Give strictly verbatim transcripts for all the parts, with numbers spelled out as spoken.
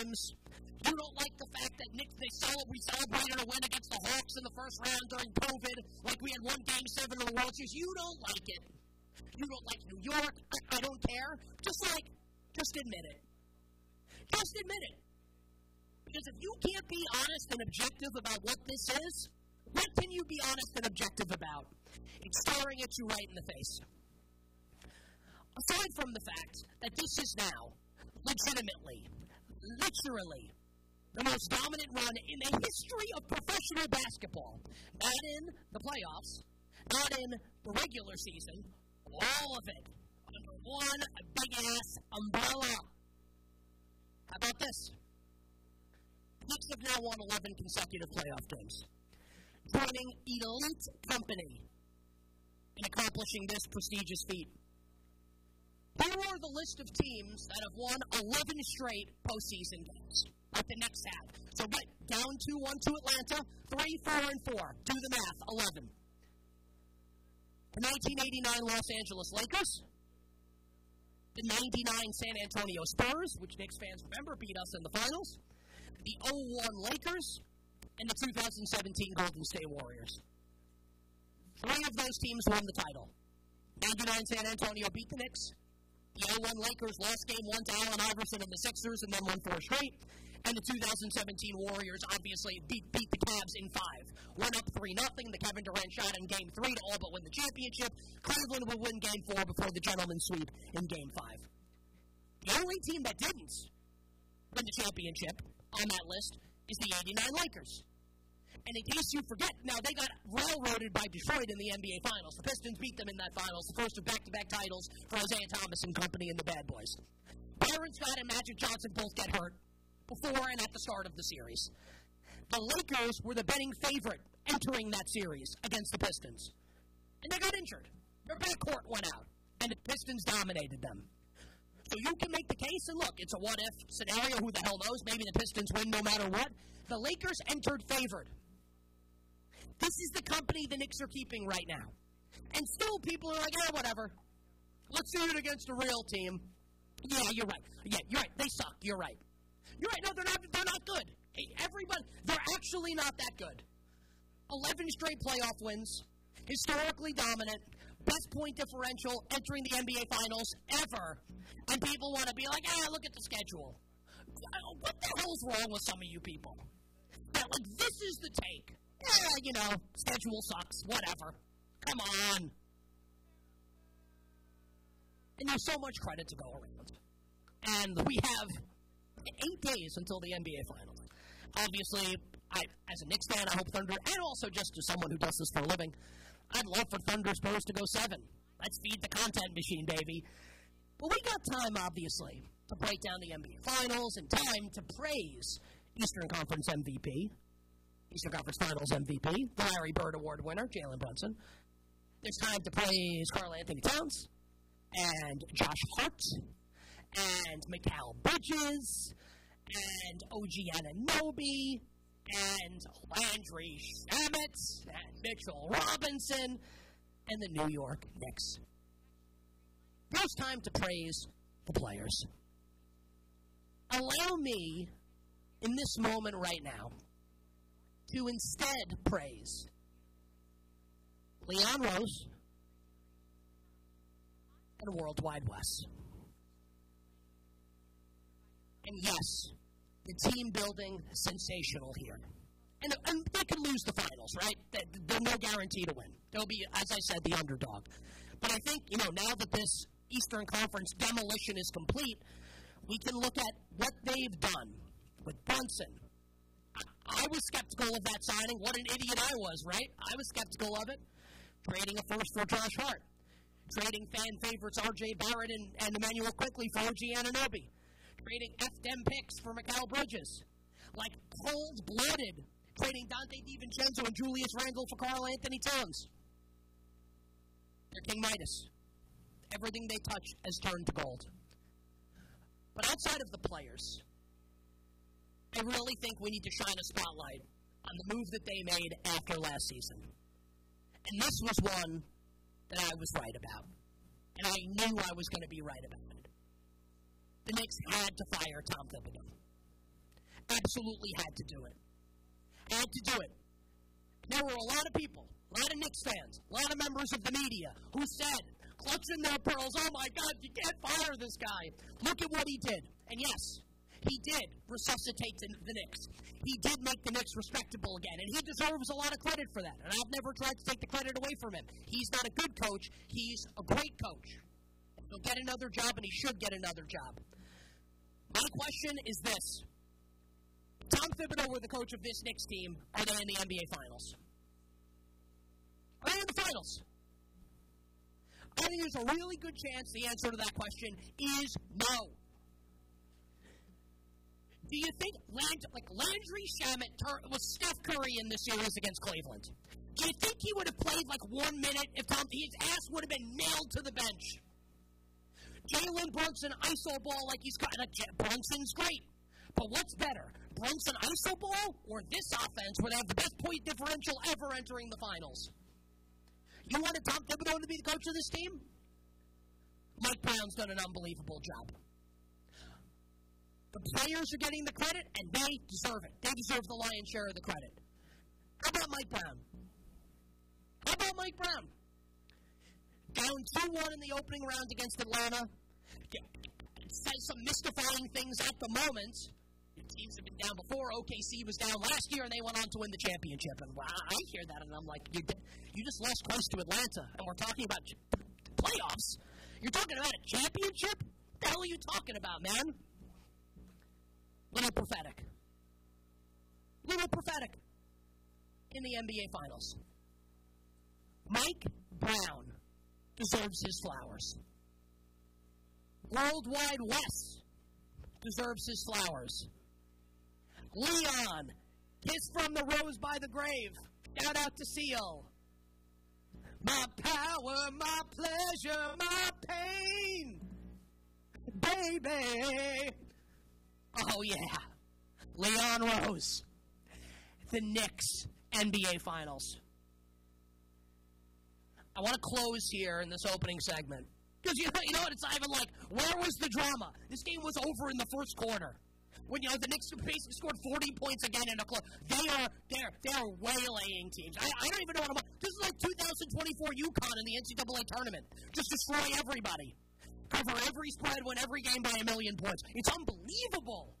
games. You don't like the fact that Knicks, they cel- we celebrated a win against the Hawks in the first round during COVID, like we had won Game seven of the World Series. You don't like it. You don't like New York. I, I don't care. Just like, just admit it. Just admit it. Because if you can't be honest and objective about what this is, what can you be honest and objective about? It's staring at you right in the face. Aside from the fact that this is now, legitimately, literally, the most dominant run in the history of professional basketball. Not in the playoffs, not in the regular season, all of it under one big-ass umbrella. How about this? The Knicks have now won eleven consecutive playoff games, joining elite company in accomplishing this prestigious feat. Here are the list of teams that have won eleven straight postseason games, like the Knicks have. So get down two one to Atlanta, three, four, and four. Do the math, eleven. The nineteen eighty-nine Los Angeles Lakers, the ninety-nine San Antonio Spurs, which Knicks fans remember beat us in the finals, the oh one Lakers, and the two thousand seventeen Golden State Warriors. Three of those teams won the title. ninety-nine San Antonio beat the Knicks. The oh one Lakers lost game one to Allen Iverson and the Sixers and then won four straight. And the two thousand seventeen Warriors obviously beat, beat the Cavs in five. Went up three nothing. The Kevin Durant shot in game three to all but win the championship. Cleveland will win game four before the gentleman's sweep in game five. The only team that didn't win the championship on that list is the eighty-nine Lakers. And in case you forget, now they got railroaded by Detroit in the N B A Finals. The Pistons beat them in that Finals, the first of back-to-back titles for Isaiah Thomas and company and the Bad Boys. Byron Scott and Magic Johnson both get hurt before and at the start of the series. The Lakers were the betting favorite entering that series against the Pistons. And they got injured. Their backcourt went out, and the Pistons dominated them. So you can make the case, and look, it's a what-if scenario. Who the hell knows? Maybe the Pistons win no matter what. The Lakers entered favored. This is the company the Knicks are keeping right now. And still people are like, yeah, whatever. Let's do it against a real team. Yeah, you're right. Yeah, you're right. They suck. You're right. You're right. No, they're not, they're not good. Hey, everybody, they're actually not that good. eleven straight playoff wins. Historically dominant. Best point differential entering the N B A Finals ever. And people want to be like, ah, look at the schedule. What the hell's wrong with some of you people? Yeah, like, this is the take. Yeah, you know, schedule sucks, whatever. Come on. And there's so much credit to go around. And we have eight days until the N B A Finals. Obviously, I, as a Knicks fan, I hope Thunder, and also just as someone who does this for a living, I'd love for Thunder Spurs to go seven. Let's feed the content machine, baby. But we got time, obviously, to break down the N B A Finals and time to praise Eastern Conference M V P. Eastern Conference Finals M V P, the Larry Bird Award winner, Jalen Brunson. There's time to praise Karl Anthony Towns and Josh Hart and Mikal Bridges and O G Anunoby and Landry Shamet and Mitchell Robinson and the New York Knicks. There's time to praise the players. Allow me, in this moment right now, to instead praise Leon Rose and Worldwide Wes. And yes, the team building sensational here. And, and they could lose the finals, right? There's no guarantee to win. They'll be, as I said, the underdog. But I think, you know, now that this Eastern Conference demolition is complete, we can look at what they've done with Brunson. I was skeptical of that signing. What an idiot I was, right? I was skeptical of it. Trading a first for Josh Hart. Trading fan favorites R J Barrett and, and Emmanuel Quickley for O G Anunoby. Trading F D M picks for Mikal Bridges. Like cold-blooded. Trading Dante DiVincenzo and Julius Randle for Karl Anthony Towns. They're King Midas. Everything they touch has turned to gold. But outside of the players, I really think we need to shine a spotlight on the move that they made after last season. And this was one that I was right about. And I knew I was going to be right about it. The Knicks had to fire Tom Thibodeau. absolutely had to do it. Had to do it. There were a lot of people, a lot of Knicks fans, a lot of members of the media who said, clutching their pearls, oh my God, you can't fire this guy. Look at what he did. And yes, he did resuscitate the, the Knicks. He did make the Knicks respectable again, and he deserves a lot of credit for that. And I've never tried to take the credit away from him. He's not a good coach. He's a great coach. He'll get another job, and he should get another job. My question is this. Tom Thibodeau were the coach of this Knicks team. Are they in the N B A Finals? Are they in the Finals? I think there's a really good chance the answer to that question is no. Do you think Land, like Landry Shamet tur- was Steph Curry in this series against Cleveland? Do you think he would have played like one minute if Tom, his ass would have been nailed to the bench? Jalen Brunson I S O ball like he's got. Uh, Brunson's great, but what's better, Brunson I S O ball or this offense where they have the best point differential ever entering the finals? You wanted Tom Thibodeau to be the coach of this team? Mike Brown's done an unbelievable job. The players are getting the credit, and they deserve it. They deserve the lion's share of the credit. How about Mike Brown? How about Mike Brown? Down two one in the opening round against Atlanta. Says some mystifying things at the moment. Your teams have been down before. O K C was down last year, and they went on to win the championship. And wow, I hear that, and I'm like, you, you just lost twice to Atlanta, and we're talking about playoffs. You're talking about a championship? What the hell are you talking about, man? Little prophetic. Little prophetic in the N B A Finals. Mike Brown deserves his flowers. Worldwide Wes deserves his flowers. Leon, kiss from the rose by the grave. Shout out to Seal. My power, my pleasure, my pain. Baby. Oh, yeah. Leon Rose. The Knicks N B A Finals. I want to close here in this opening segment. Because, you know, you know what? It's not even like, where was the drama? This game was over in the first quarter. When, you know, the Knicks basically scored forty points again in a close. They are, they're, they are waylaying teams. I, I don't even know what I'm... This is like two thousand twenty-four UConn in the N C double A tournament. Just destroy everybody. Cover every spread, win every game by a million points. It's unbelievable.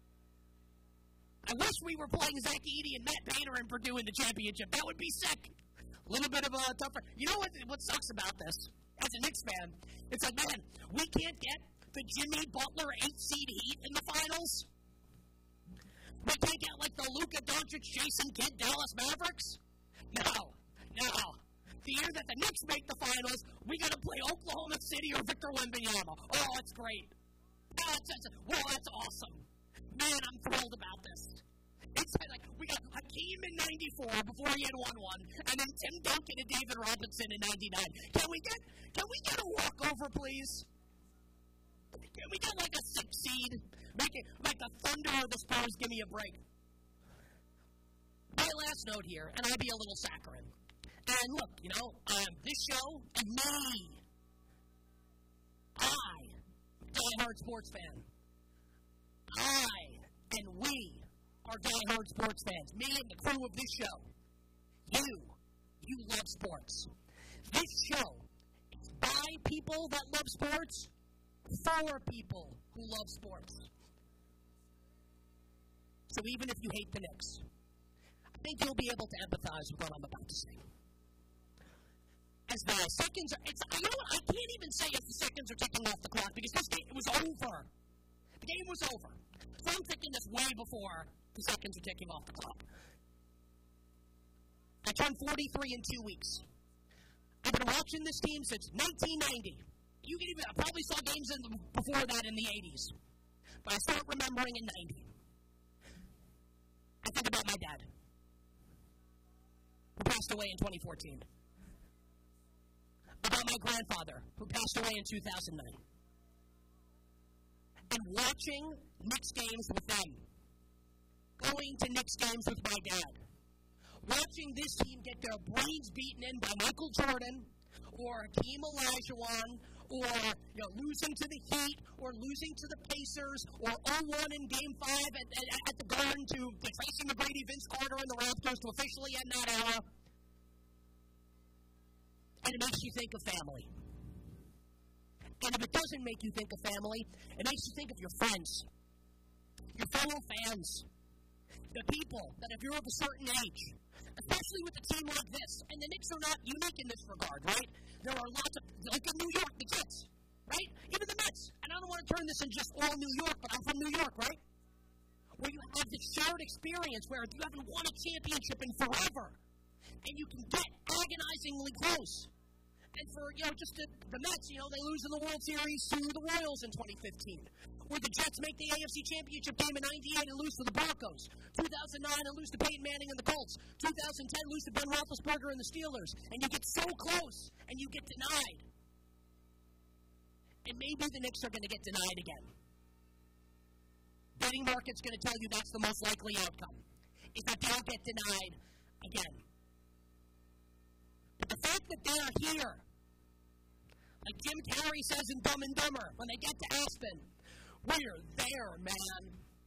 I wish we were playing Zach Edey and Matt Painter in Purdue in the championship. That would be sick. A little bit of a tougher... You know what, what sucks about this? As a Knicks fan, it's like, man, we can't get the Jimmy Butler eight-seed Heat in the finals. We can't get, like, the Luka Doncic, Jason Kidd, Dallas Mavericks. No, no. The year that the Knicks make the finals, we got to play Oklahoma City or Victor Wembanyama. Oh, that's great. Oh, that's, that's, well, that's awesome. Man, I'm thrilled about this. It's like we got Hakeem in ninety-four before he had won one, and then Tim Duncan and David Robinson in ninety-nine. Can we get can we get a walkover, please? Can we get like a six seed? Make it like the Thunder or the Spurs. Give me a break. My last note here, and I'll be a little saccharine. And look, you know, um, this show and me, I, diehard sports fan, I and we. Our diehard sports fans, me and the crew of this show, you, you love sports. This show is by people that love sports, for people who love sports. So even if you hate the Knicks, I think you'll be able to empathize with what I'm about to say. As the seconds are, it's, you know what, I can't even say if the seconds are ticking off the clock because this game was over. The game was over. So I'm thinking this way before the seconds are ticking off the clock. I turned forty-three in two weeks. I've been watching this team since nineteen ninety. You can even, I probably saw games in the, before that in the eighties. But I start remembering in ninety. I think about my dad, who passed away in twenty fourteen. About my grandfather, who passed away in two thousand nine. And watching Knicks games with them. Going to Knicks games with my dad. Watching this team get their brains beaten in by Michael Jordan or Hakeem Olajuwon or, you know, losing to the Heat or losing to the Pacers or oh one in Game five at, at, at the Garden return to the Tracy McGrady, Vince Carter, and the Raptors to officially end that era. And it makes you think of family. And if it doesn't make you think of family, it makes you think of your friends, your fellow fans, the people that if you're of a certain age, especially with a team like this, and the Knicks are not unique in this regard, right? There are lots of, like in New York, the Jets, right? Even the Mets. And I don't want to turn this in just all New York, but I'm from New York, right? Where you have this shared experience where you haven't won a championship in forever, and you can get agonizingly close. And for, you know, just the, the Mets, you know, they lose in the World Series to the Royals in twenty fifteen. Or the Jets make the A F C Championship game in ninety-eight and lose to the Broncos. two thousand nine and lose to Peyton Manning and the Colts. two thousand ten lose to Ben Roethlisberger and the Steelers. And you get so close, and you get denied. And maybe the Knicks are going to get denied again. Betting market's going to tell you that's the most likely outcome, is that they'll get denied again. But the fact that they're here, like Jim Carrey says in Dumb and Dumber, when they get to Aspen, we're there, man.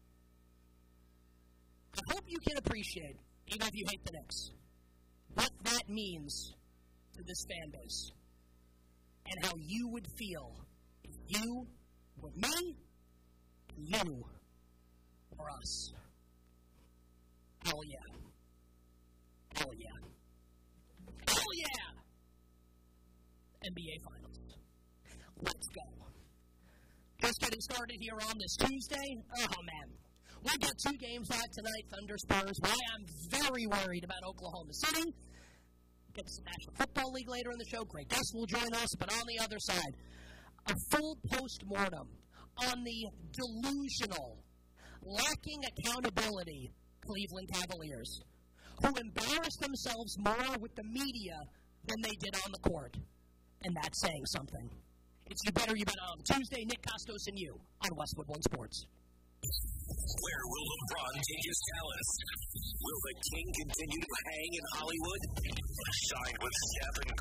I hope you can appreciate, even if you hate the Knicks, what that means to this fan base and how you would feel if you were me and you were us. Hell yeah. Hell yeah. Hell yeah! N B A Finals. Let's go. Just getting started here on this Tuesday. Oh, man. We'll get two games live tonight, Thunder Spurs. Why I'm very worried about Oklahoma City. Get to some National Football League later in the show. Great guest will join us. But on the other side, a full post-mortem on the delusional, lacking accountability Cleveland Cavaliers, who embarrassed themselves more with the media than they did on the court. And that's saying something. It's You Better, You Bet on Tuesday. Nick Costos and you on Westwood One Sports. Where will LeBron take his talents? Will the King continue to hang in Hollywood? Shine with Steph and